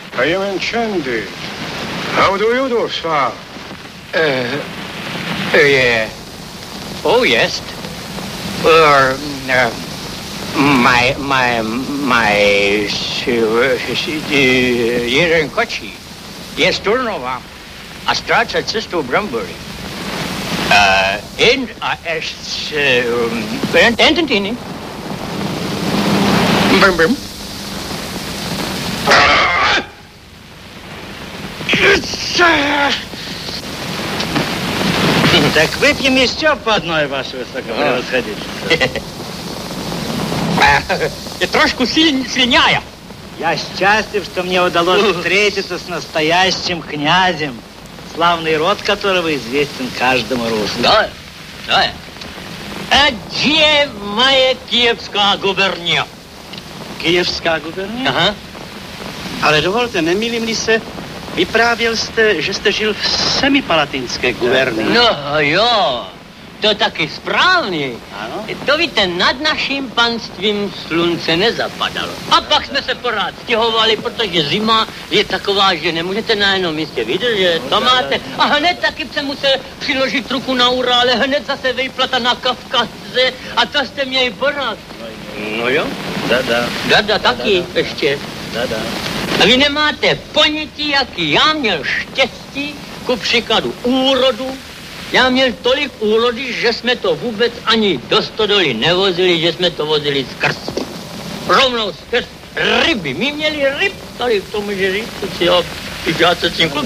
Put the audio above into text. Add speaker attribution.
Speaker 1: I am enchanted. How do you do, sir?
Speaker 2: Yeah. Oh, yes. Jeden kočí je z Turnova a ztrácet cestu Brambory. Ententiny. Brum.
Speaker 3: Так выпьем еще по одной, ваше высокопревосходительство.
Speaker 2: Трошку сильнее.
Speaker 3: Я счастлив, что мне удалось встретиться с настоящим князем, славный род которого известен каждому русскому.
Speaker 2: Да. А где моя Киевская губерния?
Speaker 4: Kyjevská gubernie?
Speaker 2: Aha.
Speaker 4: Ale dovolte, nemýlím-li se, vyprávěl jste, že jste žil v Semipalatinské gubernii.
Speaker 2: No jo, to taky správně.
Speaker 4: Ano?
Speaker 2: To víte, nad naším panstvím slunce nezapadalo. A pak jsme se pořád stěhovali, protože zima je taková, že nemůžete na jednom místě vydržet. To máte. A hned taky se musel přiložit ruku na Urále, hned zase vyplata na Kavkaze. A to jste měli pořád.
Speaker 4: No jo?
Speaker 2: Dada taky ještě. A vy nemáte ponětí, jaký já měl štěstí, ku příkladu úrodu. Já měl tolik úrody, že jsme to vůbec ani do stodoly nevozili, že jsme to vozili skrz. Rovnou skrz ryby. My měli ryb, tady k tomu, že říct, já se tím